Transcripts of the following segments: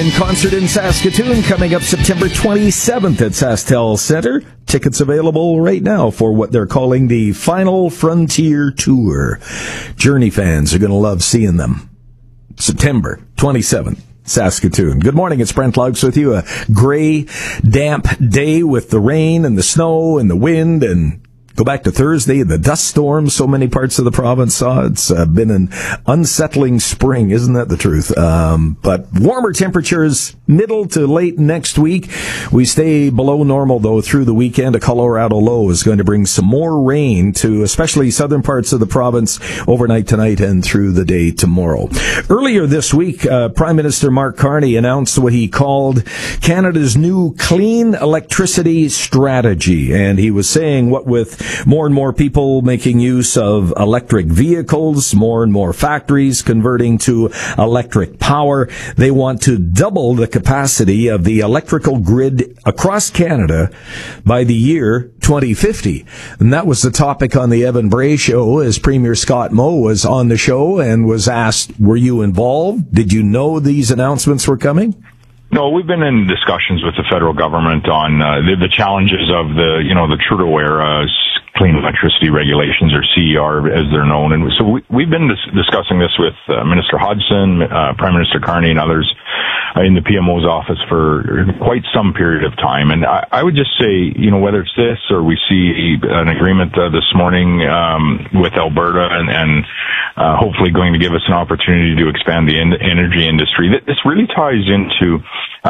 in concert in Saskatoon coming up September 27th at SaskTel Centre. Tickets available right now for what they're calling the Final Frontier Tour. Journey fans are going to love seeing them. September 27th. Saskatoon. Good morning, it's Brent Lugs with you. A gray, damp day with the rain and the snow and the wind, and go back to Thursday, the dust storm so many parts of the province saw. It's been an unsettling spring, isn't that the truth? But warmer temperatures middle to late next week. We stay below normal, though, through the weekend. A Colorado low is going to bring some more rain to especially southern parts of the province overnight tonight and through the day tomorrow. Earlier this week, Prime Minister Mark Carney announced what he called Canada's new clean electricity strategy. And he was saying what with more and more people making use of electric vehicles, more and more factories converting to electric power, they want to double the capacity of the electrical grid across Canada by the year 2050. And that was the topic on the Evan Bray Show as Premier Scott Moe was on the show and was asked, were you involved? Did you know these announcements were coming? No, we've been in discussions with the federal government on the challenges of the Trudeau era clean electricity regulations, or CER as they're known. And so we've been discussing this with Minister Hodgson, Prime Minister Carney, and others in the PMO's office for quite some period of time. And I would just say, whether it's this or we see an agreement this morning with Alberta and hopefully going to give us an opportunity to expand the energy industry, this really ties into,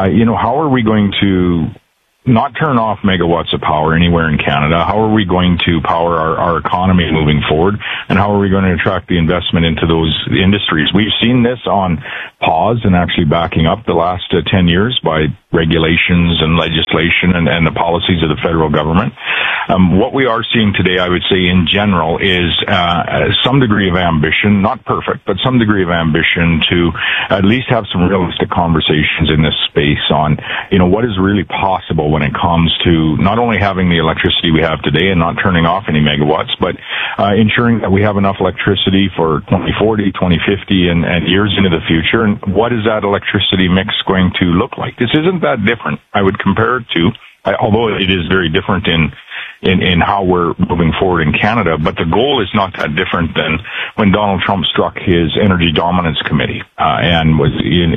how are we going to not turn off megawatts of power anywhere in Canada? How are we going to power our economy moving forward? And how are we going to attract the investment into those industries? We've seen this on pause and actually backing up the last 10 years by regulations and legislation and the policies of the federal government. What we are seeing today, I would say in general, is some degree of ambition, not perfect, but some degree of ambition to at least have some realistic conversations in this space on, what is really possible when it comes to not only having the electricity we have today and not turning off any megawatts, but ensuring that we have enough electricity for 2040, 2050, and years into the future. And what is that electricity mix going to look like? This isn't that different. I would compare it to, although it is very different in how we're moving forward in Canada, but the goal is not that different than when Donald Trump struck his Energy Dominance Committee, and was,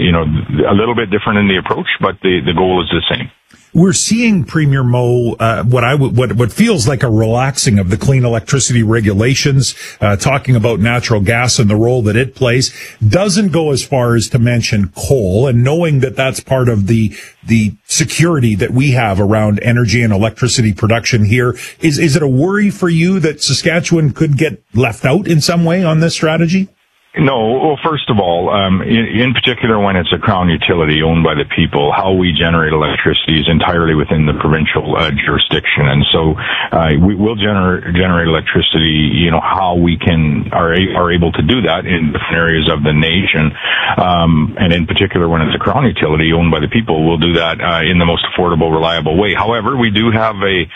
a little bit different in the approach, but the goal is the same. We're seeing, Premier Moe, what feels like a relaxing of the clean electricity regulations, talking about natural gas and the role that it plays. Doesn't go as far as to mention coal, and knowing that that's part of the security that we have around energy and electricity production here. Is it a worry for you that Saskatchewan could get left out in some way on this strategy? No. Well, first of all, in particular when it's a crown utility owned by the people, how we generate electricity is entirely within the provincial jurisdiction. And so we will generate electricity, how we are able to do that in different areas of the nation. And in particular when it's a crown utility owned by the people, we'll do that in the most affordable, reliable way. However, we do have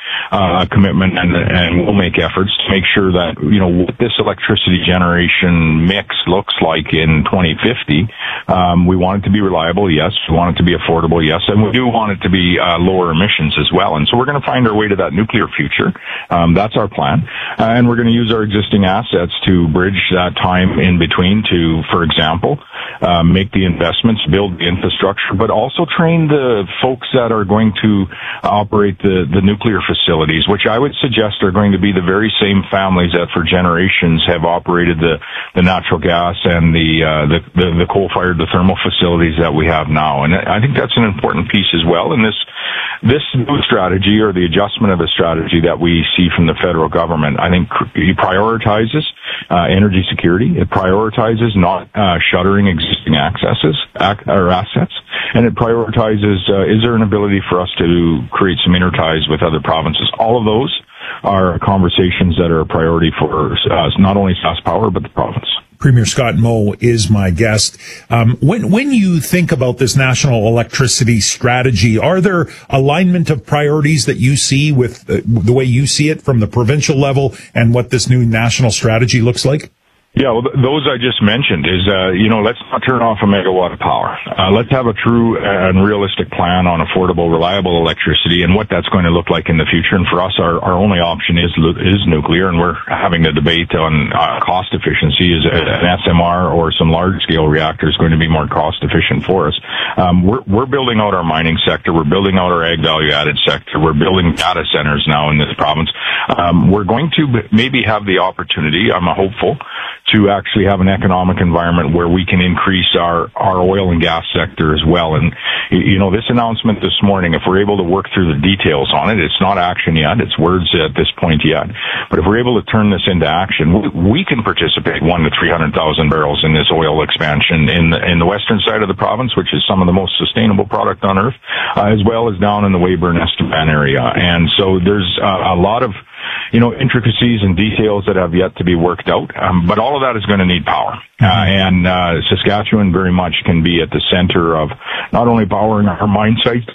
a commitment and we'll make efforts to make sure that, what this electricity generation mix looks like in 2050. We want it to be reliable, yes. We want it to be affordable, yes. And we do want it to be lower emissions as well. And so we're going to find our way to that nuclear future. That's our plan. And we're going to use our existing assets to bridge that time in between to, for example, make the investments, build the infrastructure, but also train the folks that are going to operate the nuclear facilities, which I would suggest are going to be the very same families that for generations have operated the natural gas and the coal-fired, the thermal facilities that we have now. And I think that's an important piece as well. And this new strategy, or the adjustment of a strategy that we see from the federal government, I think it prioritizes energy security. It prioritizes not shuttering existing assets, and it prioritizes is there an ability for us to create some interties with other provinces. All of those are conversations that are a priority for us, not only SaskPower, but the province. Premier Scott Moe is my guest. When you think about this national electricity strategy, are there alignment of priorities that you see with the way you see it from the provincial level and what this new national strategy looks like? Yeah, well, those I just mentioned is, let's not turn off a megawatt of power. Let's have a true and realistic plan on affordable, reliable electricity and what that's going to look like in the future. And for us, our only option is nuclear, and we're having a debate on cost efficiency. Is an SMR or some large-scale reactors going to be more cost efficient for us? We're building out our mining sector. We're building out our ag value-added sector. We're building data centers now in this province. We're going to maybe have the opportunity, I'm hopeful, to actually have an economic environment where we can increase our oil and gas sector as well. And, this announcement this morning, if we're able to work through the details on it, it's not action yet, it's words at this point yet. But if we're able to turn this into action, we can participate 100,000 to 300,000 barrels in this oil expansion in the western side of the province, which is some of the most sustainable product on earth, as well as down in the Weyburn-Estevan area. And so there's a lot of intricacies and details that have yet to be worked out. But all of that is going to need power. And Saskatchewan very much can be at the center of not only powering our mine sites,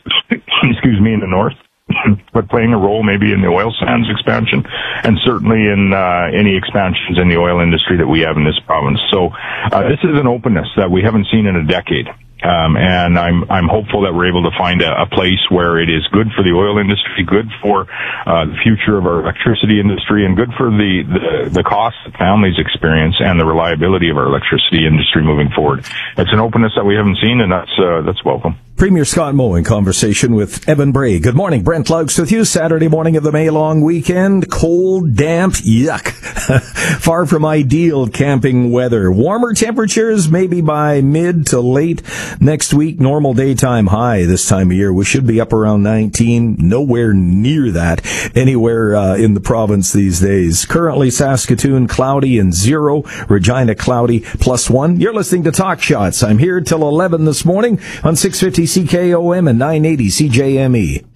in the north, but playing a role maybe in the oil sands expansion and certainly in any expansions in the oil industry that we have in this province. So this is an openness that we haven't seen in a decade. And I'm hopeful that we're able to find a place where it is good for the oil industry, good for the future of our electricity industry, and good for the cost that families experience and the reliability of our electricity industry moving forward. It's an openness that we haven't seen, and that's welcome. Premier Scott Moe in conversation with Evan Bray. Good morning. Brent Laux with you. Saturday morning of the May long weekend. Cold, damp, yuck. Far from ideal camping weather. Warmer temperatures maybe by mid to late next week. Normal daytime high this time of year. We should be up around 19. Nowhere near that anywhere in the province these days. Currently Saskatoon cloudy and 0. Regina cloudy +1. You're listening to Talk Shots. I'm here till 11 this morning on 650 CKOM and 980 CJME.